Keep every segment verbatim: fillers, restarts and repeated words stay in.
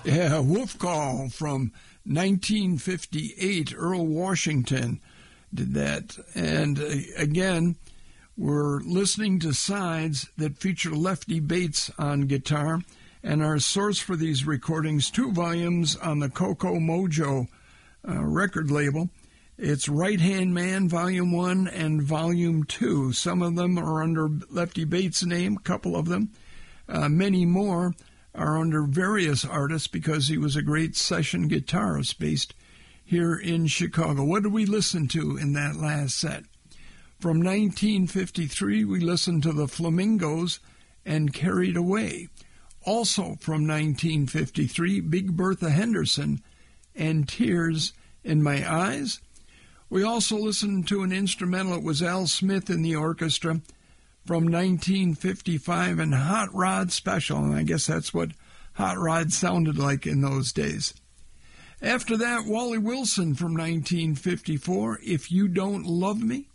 Yeah, Wolf Call from nineteen fifty-eight. Earl Washington did that. And uh, again, we're listening to sides that feature Lefty Bates on guitar. And our source for these recordings, two volumes on the Coco Mojo uh, record label. It's Right Hand Man, Volume one and Volume two. Some of them are under Lefty Bates' name, a couple of them. Uh, many more are under various artists because he was a great session guitarist based here in Chicago. What did we listen to in that last set? From nineteen fifty-three, we listened to the Flamingos and Carried Away. Also from nineteen fifty-three, Big Bertha Henderson and Tears in My Eyes. We also listened to an instrumental. It was Al Smith in the orchestra from nineteen fifty-five and Hot Rod Special, and I guess that's what Hot Rod sounded like in those days. After that, Wally Wilson from nineteen fifty-four, If You Don't Love Me.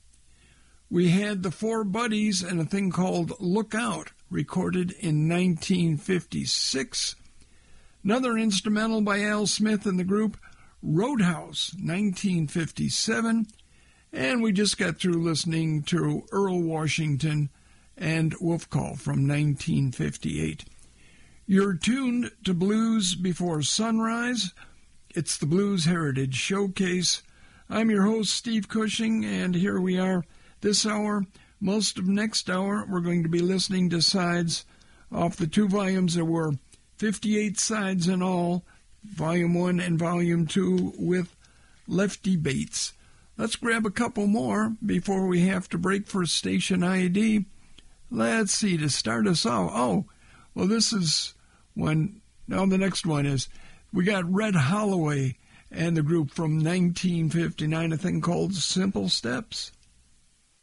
We had the Four Buddies and a thing called Look Out, recorded in nineteen fifty-six. Another instrumental by Al Smith and the group, Roadhouse, nineteen fifty-seven. And we just got through listening to Earl Washington and Wolf Call from nineteen fifty-eight. You're tuned to Blues Before Sunrise. It's the Blues Heritage Showcase. I'm your host, Steve Cushing, and here we are this hour. Most of next hour, we're going to be listening to sides off the two volumes. There were fifty-eight sides in all, Volume one and Volume two with Lefty Bates. Let's grab a couple more before we have to break for station I D. Let's see, to start us off. Oh, well, this is one. Now the next one is, we got Red Holloway and the group from nineteen fifty-nine, a thing called Simple Steps.